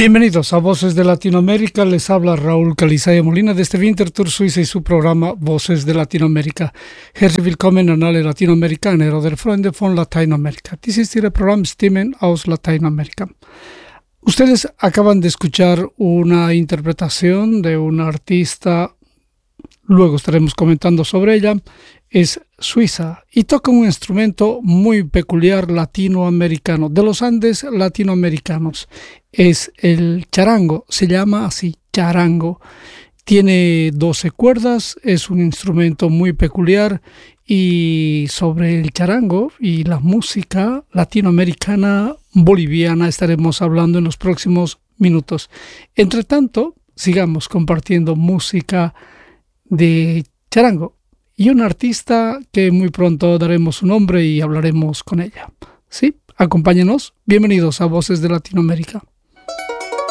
Bienvenidos a Voces de Latinoamérica. Les habla Raúl Calizaya Molina desde Winterthur, Suiza, y su programa Voces de Latinoamérica. Herzlich willkommen an alle Latinoamerikaner oder Freunde von Lateinamerika. Dies ist Ihr Programm Stimmen aus Lateinamerika. Ustedes acaban de escuchar una interpretación de una artista, luego estaremos comentando sobre ella. Es suiza y toca un instrumento muy peculiar latinoamericano, de los Andes latinoamericanos. Es el charango, se llama así, charango. Tiene 12 cuerdas, es un instrumento muy peculiar, y sobre el charango y la música latinoamericana boliviana estaremos hablando en los próximos minutos. Entre tanto, sigamos compartiendo música de charango y una artista que muy pronto daremos su nombre y hablaremos con ella. ¿Sí? Acompáñenos. Bienvenidos a Voces de Latinoamérica.